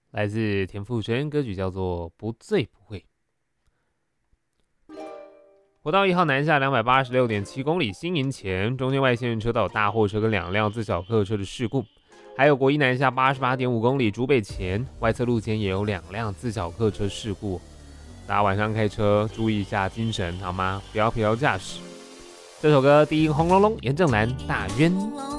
来自田馥甄，歌曲叫做《不醉不会》。国道1号南下286.7公里，新营前中间外线车道有大货车跟2辆自小客车的事故，还有国一南下88.5公里，竹北前外侧路肩也有2辆自小客车事故。大家晚上开车注意一下精神好吗？不要疲劳驾驶。这首歌低音轰隆隆，严正南大冤。